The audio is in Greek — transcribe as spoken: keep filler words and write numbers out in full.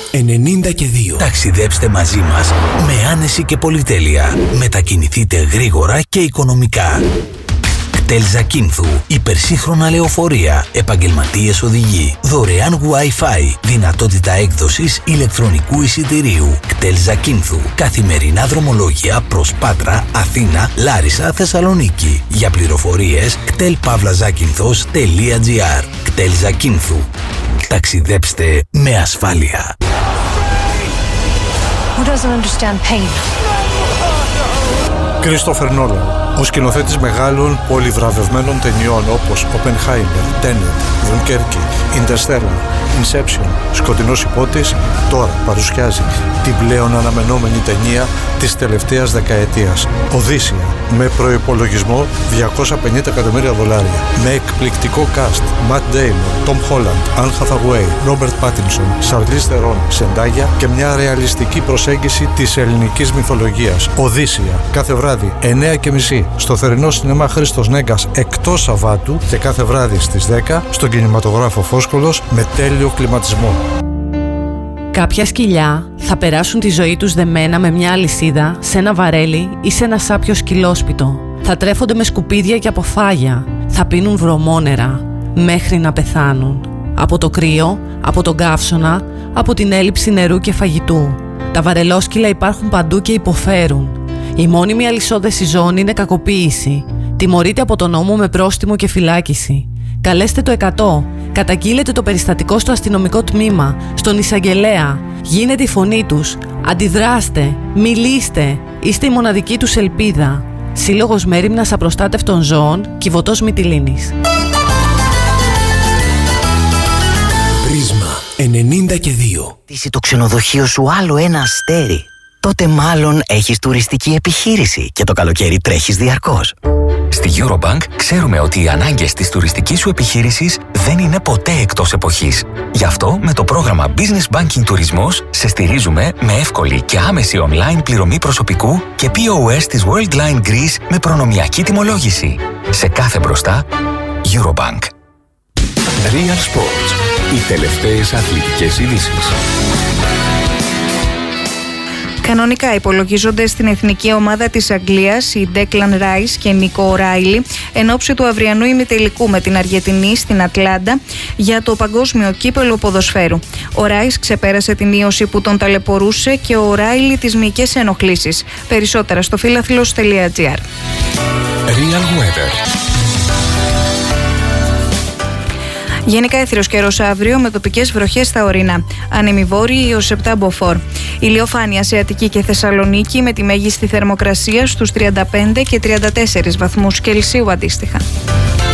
ενενήντα και δύο. Ταξιδέψτε μαζί μας με άνεση και πολυτέλεια. Μετακινηθείτε γρήγορα και οικονομικά. κτέλ Ζακίνθου. Υπερσύγχρονα λεωφορεία. Επαγγελματίες οδηγοί. Δωρεάν Wi-Fi. Δυνατότητα έκδοσης ηλεκτρονικού εισιτηρίου. κτέλ Ζακίνθου. Καθημερινά δρομολόγια προς Πάτρα, Αθήνα, Λάρισα, Θεσσαλονίκη. Για πληροφορίες κτέλ παύλα ζάκυνθος τελεία τζι άρ. κτέλ Ζακίνθου. Ταξιδέψτε με ασφάλεια. Who doesn't understand pain? Κρίστοφερ Νόλαν. Ο σκηνοθέτης μεγάλων πολυβραβευμένων ταινιών όπως Oppenheimer, Tenet, Dunkerque, Interstellar, Inception, Σκοτεινός υπότης, τώρα παρουσιάζει την πλέον αναμενόμενη ταινία της τελευταίας δεκαετίας, Οδύσσεια, με προϋπολογισμό διακόσια πενήντα εκατομμύρια δολάρια, με εκπληκτικό cast, Matt Damon, Tom Holland, Anne Hathaway, Robert Pattinson, Charlize Theron, Zendaya και μια ρεαλιστική προσέγγιση της ελληνικής μυθολογίας. Οδύσσεια, κάθε βράδυ εννέα και μισή στο θερινό σινεμά Χρήστος Νέγκας εκτός Σαββάτου και κάθε βράδυ στις δέκα στον κινηματογράφο Φόσκολος με τέλειο κλιματισμό. Κάποια σκυλιά θα περάσουν τη ζωή τους δεμένα με μια αλυσίδα σε ένα βαρέλι ή σε ένα σάπιο σκυλόσπιτο. Θα τρέφονται με σκουπίδια και από φάγια. Θα πίνουν βρωμόνερα μέχρι να πεθάνουν. Από το κρύο, από τον καύσωνα, από την έλλειψη νερού και φαγητού. Τα βαρελόσκυλα υπάρχουν παντού και υποφέρουν. Η μόνιμη αλυσόδεση ζώων είναι κακοποίηση. Τιμωρείται από τον νόμο με πρόστιμο και φυλάκιση. Καλέστε το εκατό. Καταγγείλετε το περιστατικό στο αστυνομικό τμήμα, στον εισαγγελέα. Γίνετε η φωνή τους. Αντιδράστε. Μιλήστε. Είστε η μοναδική τους ελπίδα. Σύλλογος Μέριμνας Απροστάτευτων Ζώων, Κιβωτός Μυτιλήνης. Πρίσμα ενενήντα και δύο. Τύσει το ξενοδοχείο σου άλλο ένα αστέρι. Τότε μάλλον έχεις τουριστική επιχείρηση και το καλοκαίρι τρέχεις διαρκώς. Στη Eurobank ξέρουμε ότι οι ανάγκες της τουριστικής σου επιχείρησης δεν είναι ποτέ εκτός εποχής. Γι' αυτό με το πρόγραμμα Business Banking Τουρισμός σε στηρίζουμε με εύκολη και άμεση online πληρωμή προσωπικού και πι ο ες της Worldline Greece με προνομιακή τιμολόγηση. Σε κάθε μπροστά, Eurobank. Real Sports. Οι τελευταίες αθλητικές ειδήσεις. Κανονικά υπολογίζονται στην εθνική ομάδα της Αγγλίας οι Declan Rice και Νίκο O'Reilly εν ώψη του αυριανού ημιτελικού με την Αργεντινή στην Ατλάντα για το παγκόσμιο κύπελλο ποδοσφαίρου. Ο Rice ξεπέρασε την ίωση που τον ταλαιπωρούσε και ο O'Reilly τις μυϊκές ενοχλήσεις. Περισσότερα στο φίλαθλος τελεία τζι άρ. Real Weather. Γενικά έθριος καιρός αύριο με τοπικές βροχές στα ορεινά. Ανέμοι βόρειοι έως επτά μποφόρ. Ηλιοφάνεια σε Αττική και Θεσσαλονίκη με τη μέγιστη θερμοκρασία στους τριάντα πέντε και τριάντα τέσσερις βαθμούς Κελσίου αντίστοιχα.